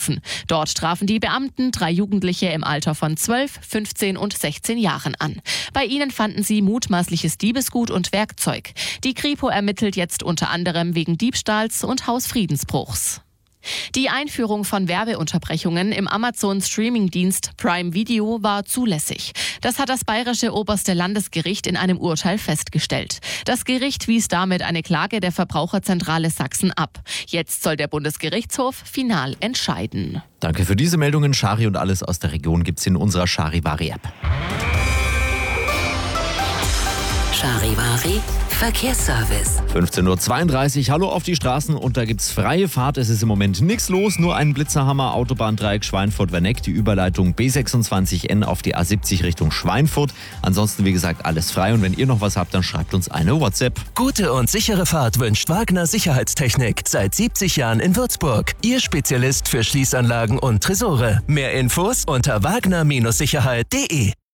angerufen. Dort trafen die Beamten 3 Jugendliche im Alter von 12, 15 und 16 Jahren an. Bei ihnen fanden sie mutmaßliches Diebesgut und Werkzeug. Die Kripo ermittelt jetzt unter anderem wegen Diebstahls und Hausfriedensbruchs. Die Einführung von Werbeunterbrechungen im Amazon-Streaming-Dienst Prime Video war zulässig. Das hat das bayerische oberste Landesgericht in einem Urteil festgestellt. Das Gericht wies damit eine Klage der Verbraucherzentrale Sachsen ab. Jetzt soll der Bundesgerichtshof final entscheiden. Danke für diese Meldungen, Schari, und alles aus der Region gibt's in unserer Charivari-App. Charivari Verkehrsservice. 15:32 Uhr, hallo auf die Straßen und da gibt's freie Fahrt. Es ist im Moment nichts los, nur ein Blitzerhammer, Autobahndreieck Schweinfurt-Werneck, die Überleitung B26N auf die A70 Richtung Schweinfurt. Ansonsten, wie gesagt, alles frei und wenn ihr noch was habt, dann schreibt uns eine WhatsApp. Gute und sichere Fahrt wünscht Wagner Sicherheitstechnik. Seit 70 Jahren in Würzburg. Ihr Spezialist für Schließanlagen und Tresore. Mehr Infos unter wagner-sicherheit.de.